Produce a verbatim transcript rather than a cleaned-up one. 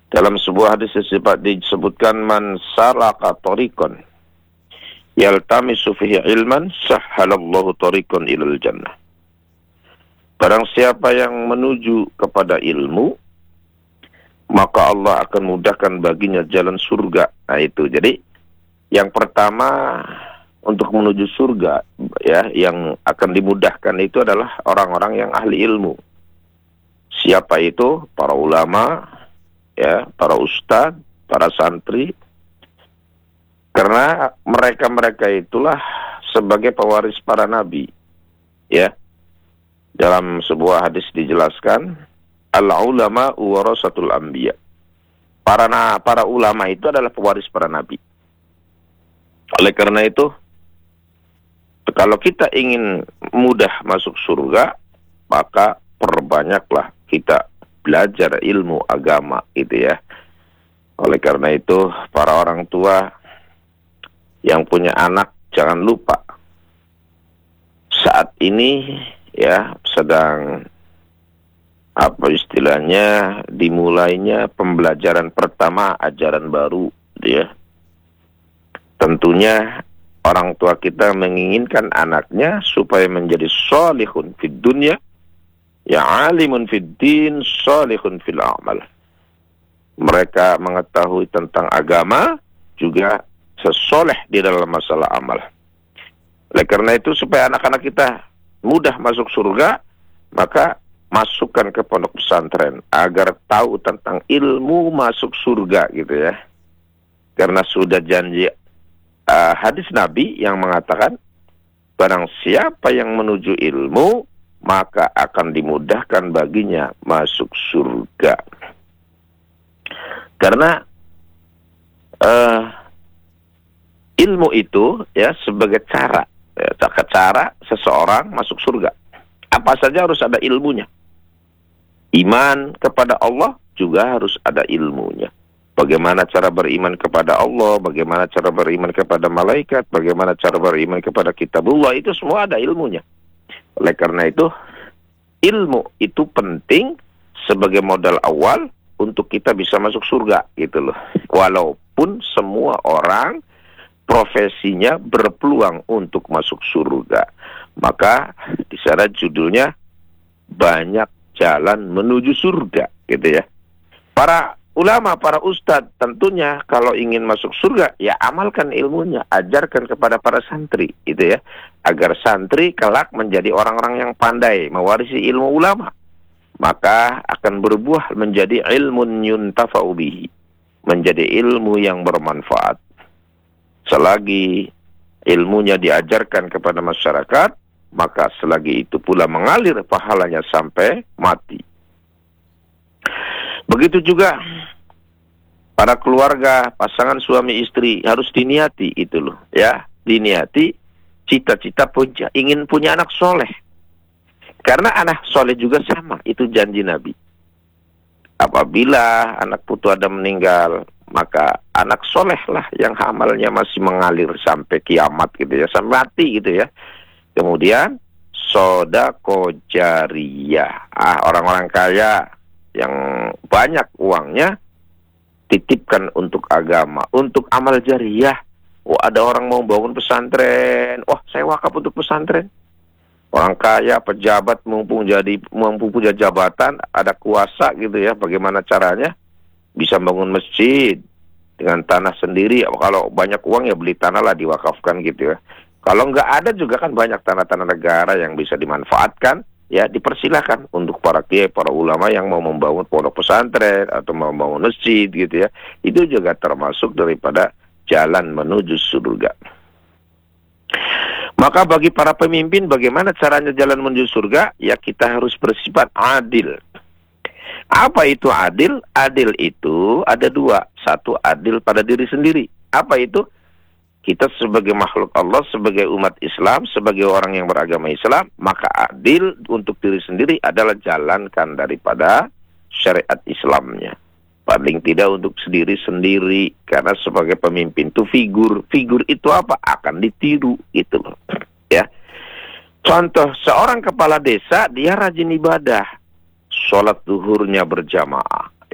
Dalam sebuah hadis disebutkan, man salaka tariqan yaltamisu fihi ilman sahhalallahu tariqan ilal jannah. Barang siapa yang menuju kepada ilmu, maka Allah akan mudahkan baginya jalan surga. Nah itu, jadi yang pertama untuk menuju surga, ya, yang akan dimudahkan itu adalah orang-orang yang ahli ilmu. Siapa itu? Para ulama, ya, para ustadz, para santri. Karena mereka-mereka itulah sebagai pewaris para nabi. Ya. Dalam sebuah hadis dijelaskan, al-ulama warasatul anbiya. Para na, para ulama itu adalah pewaris para nabi. Oleh karena itu, kalau kita ingin mudah masuk surga, maka perbanyaklah kita belajar ilmu agama, gitu ya. Oleh karena itu, para orang tua yang punya anak, jangan lupa saat ini ya sedang apa istilahnya dimulainya pembelajaran pertama ajaran baru, gitu ya. Tentunya orang tua kita menginginkan anaknya supaya menjadi sholihun fid dunya, ya alimun fid din, sholihun fil amal. Mereka mengetahui tentang agama, juga sesoleh di dalam masalah amal. Oleh karena itu, supaya anak-anak kita mudah masuk surga, maka masukkan ke pondok pesantren agar tahu tentang ilmu masuk surga, gitu ya. Karena sudah janji uh, hadis Nabi yang mengatakan, barang siapa yang menuju ilmu, maka akan dimudahkan baginya masuk surga. Karena uh, ilmu itu ya sebagai cara, ya, cara seseorang masuk surga. Apa saja harus ada ilmunya. Iman kepada Allah juga harus ada ilmunya. Bagaimana cara beriman kepada Allah, bagaimana cara beriman kepada malaikat, bagaimana cara beriman kepada kitabullah, itu semua ada ilmunya. Oleh karena itu, ilmu itu penting sebagai modal awal untuk kita bisa masuk surga, gitu loh. Walaupun semua orang profesinya berpeluang untuk masuk surga, maka di sana judulnya banyak jalan menuju surga, gitu ya. Para ulama, para ustadz tentunya kalau ingin masuk surga, ya amalkan ilmunya, ajarkan kepada para santri, gitu ya, agar santri kelak menjadi orang-orang yang pandai, mewarisi ilmu ulama, maka akan berbuah menjadi ilmun yuntafa'u bihi, menjadi ilmu yang bermanfaat. Selagi ilmunya diajarkan kepada masyarakat, maka selagi itu pula mengalir pahalanya sampai mati. Begitu juga para keluarga, pasangan suami istri harus diniati itu loh, ya, diniati cita-cita punya, ingin punya anak soleh. Karena anak soleh juga sama, itu janji Nabi. Apabila anak putu Adam meninggal, maka anak soleh lah yang amalnya masih mengalir sampai kiamat, gitu ya, sampai mati, gitu ya. Kemudian sodako jariyah, ah, orang-orang kaya yang banyak uangnya titipkan untuk agama, untuk amal jariyah. Oh, ada orang mau bangun pesantren, oh saya wakaf untuk pesantren. Orang kaya, pejabat, mumpung jadi mumpung punya jabatan, ada kuasa, gitu ya, bagaimana caranya bisa bangun masjid dengan tanah sendiri. Kalau banyak uang ya beli tanah lah, diwakafkan, gitu ya. Kalau nggak ada juga kan banyak tanah-tanah negara yang bisa dimanfaatkan, ya dipersilahkan untuk para kiai, para ulama yang mau membangun pondok pesantren atau mau membangun masjid, gitu ya. Itu juga termasuk daripada jalan menuju surga. Maka bagi para pemimpin, bagaimana caranya jalan menuju surga? Ya kita harus bersifat adil. Apa itu adil? Adil itu ada dua. Satu, adil pada diri sendiri. Apa itu? Kita sebagai makhluk Allah, sebagai umat Islam, sebagai orang yang beragama Islam, maka adil untuk diri sendiri adalah jalankan daripada syariat Islamnya. Paling tidak untuk sendiri-sendiri, karena sebagai pemimpin itu figur. Figur itu apa? Akan ditiru, gitu loh. Ya. Contoh, seorang kepala desa, dia rajin ibadah. Sholat zuhurnya berjamaah.